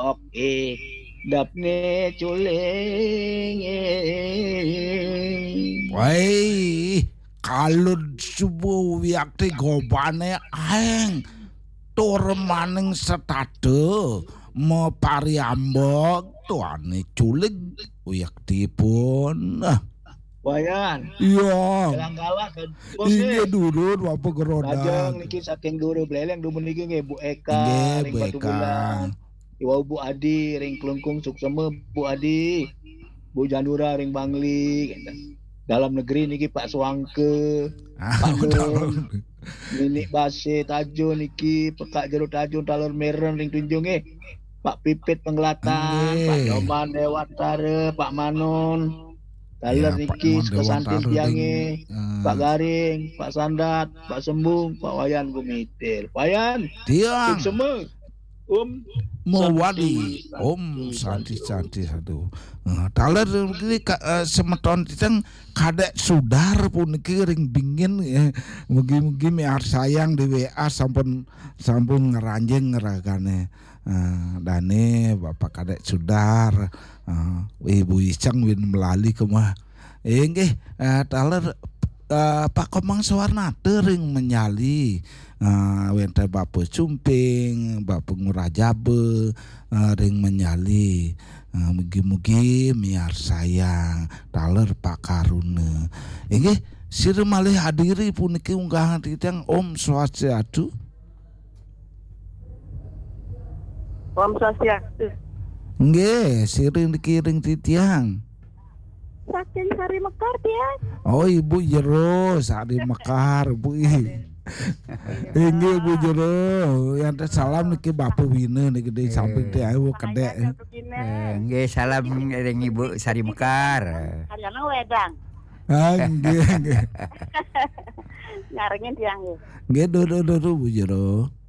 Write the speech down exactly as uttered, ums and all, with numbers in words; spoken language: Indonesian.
oke dapne culing. Wai, kalau subuh yakti gobane aeng tur maning setade me pariambok tuane culing yakti pun. Wayan, Iya, galak-galak kan bos inge nih. durun apa Lajeng gerodak. niki saking duru beleng dumun niki nggih Bu Eka Inge ring Batu beka. Bulan. Iwau Bu Adi ring Klungkung Sukseme Bu Adi. Bu Janura ring Bangli. Dalam negeri niki Pak Suangke, Pak Ah, Nun, dalam. Ninik Base Tajun niki Pekak Jeruk Tajun Talur Meren ring Tunjung eh. Pak Pipit Pengelatan, Pak Inge. Doman Dewantara, Pak Manon, Taler Ya, Pak niki Dewan Kesantin Taruding. Tiange, Pak eh, Garing, Pak Sandat, Pak Sembung, Pak Wayan Gumitir. Wayan, Tiang. Sukseme, Um, Mewali Santi, Om Santi, Santi Santi, Om. Santi satu. Nah, taler gini uh, semeton titang kadek sudar pun kiring dingin eh, mugi-mugi miar sayang di W A sampun sampun ngeranjeng ngeragane. Uh, dane Bapak kadek sudar uh, Ibu Isang win melali kemah. Eh nggih uh, taler uh, Pak Komang Sawarnate ring menyali. Uh, wente Bapak Cumping, Bapak Ngurajabe, uh, ring menyali. Uh, mugi-mugi miar sayang taler Pak Karuna. Inggih sire malih hadiri puniki unggahan titang Om Swastiastu. Om Swastiastu. Nggih, sire dikiring titiang. Saking Sari Mekar dia. Oh Ibu Jero Sari Mekar Bu. Inggih Bu Jero, yang salam niki Bapak Wina niki di samping teh ayo kedek. Nggih salam ring Ibu Sari Mekar. Ariana wedang. Ah nggih nggih. Ngarengin dia nggih. Nggih do do do Bu Jero.